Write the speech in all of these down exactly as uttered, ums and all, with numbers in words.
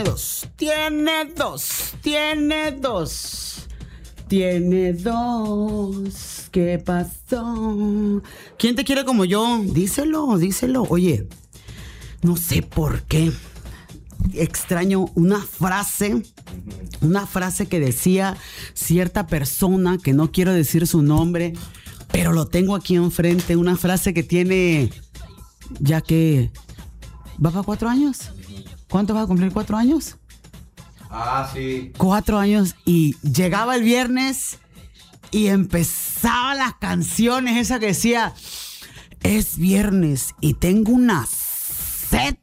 tiene dos, tiene dos, tiene dos, tiene dos. ¿Qué pasó? ¿Quién te quiere como yo? Díselo, díselo. Oye, no sé por qué extraño una frase, una frase que decía cierta persona, que no quiero decir su nombre, pero lo tengo aquí enfrente, una frase que tiene, ya que, ¿va para cuatro años? ¿Cuánto vas a cumplir? ¿Cuatro años? Ah, sí. Cuatro años y llegaba el viernes y empezaba las canciones, esa que decía, es viernes y tengo una sed.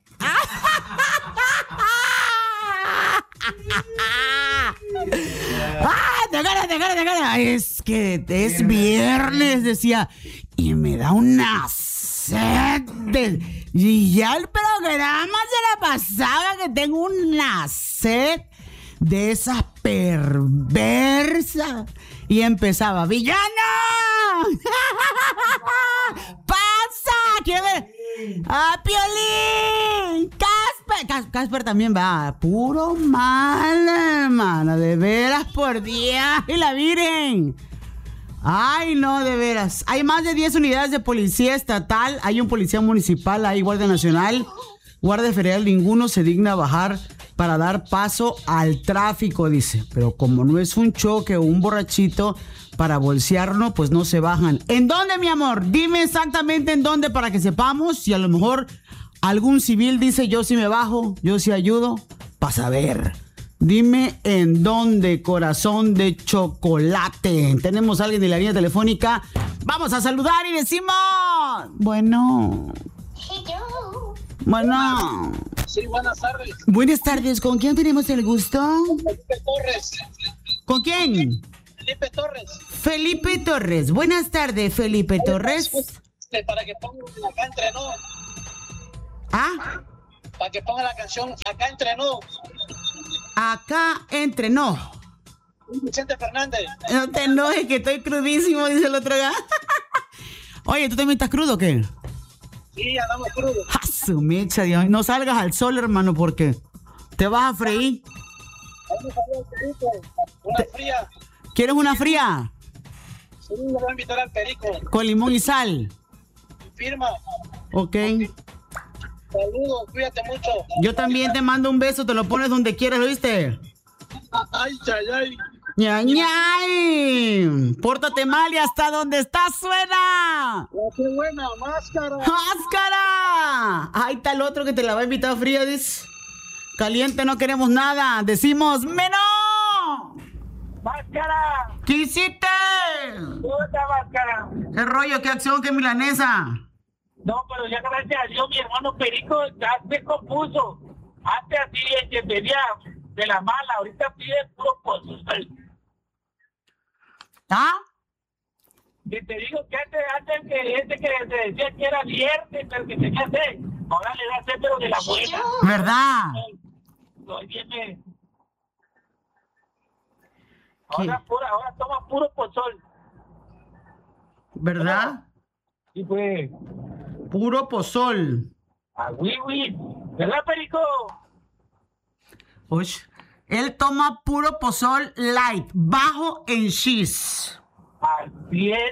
¡Ah! ¡Te ganas, te ganas, te ganas! Es que es viernes, decía. Y me da una sed. De... Y ya el programa se la pasaba que tengo una sed de esas perversas. Y empezaba, ¡villano! ¡Pasa! ¿Quién ve? ¡Ah, Piolín! ¡Casper! Cas- Casper también va. Puro mal, hermano. De veras, por Dios. ¡Y la Virgen! Ay, no, de veras. Hay más de diez unidades de policía estatal. Hay un policía municipal, hay guardia nacional, guardia federal. Ninguno se digna a bajar para dar paso al tráfico, dice. Pero como no es un choque o un borrachito para bolsearnos, pues no se bajan. ¿En dónde, mi amor? Dime exactamente en dónde para que sepamos si a lo mejor algún civil dice yo sí me bajo, yo sí ayudo, para saber. Dime en dónde, corazón de chocolate. Tenemos a alguien de la línea telefónica. Vamos a saludar y decimos... Bueno... Bueno... Sí, buenas tardes. Buenas tardes, ¿con quién tenemos el gusto? Felipe Torres. ¿Con quién? Felipe Torres. Felipe Torres. Buenas tardes, Felipe Torres. Este, para que pongan acá entrenó. ¿Ah? Para que ponga la canción Acá entrenó. Acá entrenó. Vicente Fernández. No te enojes que estoy crudísimo, dice el otro acá. Oye, ¿tú también estás crudo o qué? Sí, andamos crudos. ¡Ja, su mecha, Dios! No salgas al sol, hermano, porque te vas a freír. Vamos a ver, Perico. Una Te- fría. ¿Quieres una fría? Sí, le voy a invitar al Perico. Con limón y sal. Firma. Ok. Saludos, cuídate mucho. Yo también te mando un beso, te lo pones donde quieras, ¿lo viste? Ay, chay, ay. ¡Ña, ñay! Pórtate mal y hasta donde estás suena. Oh, qué buena, máscara. ¡Máscara! Ahí está el otro que te la va a invitar fría, dice. Caliente no queremos nada. Decimos, ¡menos! Máscara. ¿Qué hiciste? Puta máscara. ¿Qué rollo? ¿Qué acción? ¿Qué milanesa? No, pero ya gracias a Dios, mi hermano Perico ya se compuso. Antes así que venía de la mala, ahorita pide puro pozol. ¿Ah? Y te digo que antes, antes que este que se decía que era viernes, pero que tenía sed, ahora le da sed, pero de la buena. ¿Verdad? Hoy viene. ¿Qué? Ahora, pura, ahora toma puro pozol. ¿Verdad? Y pues, Puro pozol. a Wiwi, ¿verdad, Perico? Uy, él toma puro pozol light, bajo en cheese. Así es.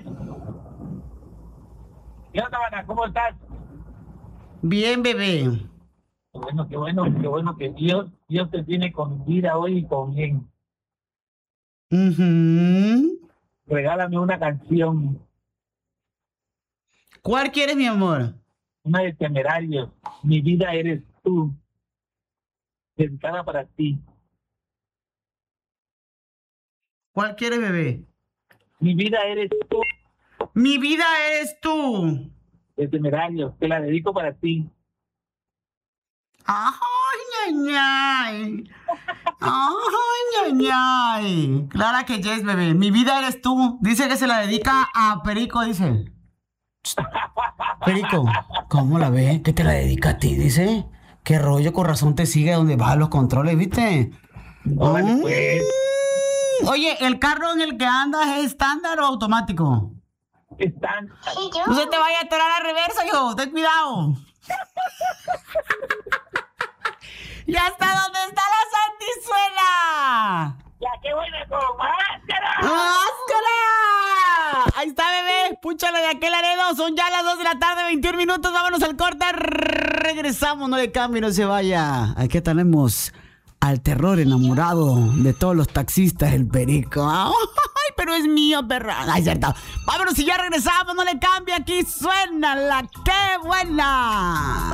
¿Qué onda, Ana? ¿Cómo estás? Bien, bebé. Qué bueno, qué bueno, qué bueno que Dios, Dios te tiene con vida hoy y con bien. Ujú. Regálame una canción, ¿Cuál quieres, mi amor? una de Temerarios. Mi vida eres tú. Dedicada para ti. ¿Cuál quieres, bebé? Mi vida eres tú. Mi vida eres tú. De Temerarios. Te la dedico para ti. ¡Ay, ñañay! ¡Ay, ñañay! Clara que yes, bebé. Mi vida eres tú. Dice que se la dedica a Perico, dice. Perico, ¿cómo la ve? ¿Qué te la dedica a ti? Dice. ¿Qué rollo? Con razón te sigue donde vas los controles, ¿viste? Órale, Mm. pues. Oye, ¿el carro en el que andas es estándar o automático? Están. No se te vaya a atorar a reversa, hijo. Ten cuidado. ¿Y hasta dónde está la Ahí está, bebé. Púchale de aquel Laredo. Son ya las dos de la tarde, veintiún minutos. Vámonos al corte. Regresamos. No le cambie, no se vaya. Aquí tenemos al terror enamorado de todos los taxistas, el Perico. Ay, pero es mío, perra. Ay, cierto. Vámonos y ya regresamos. No le cambie. Aquí suena la que buena.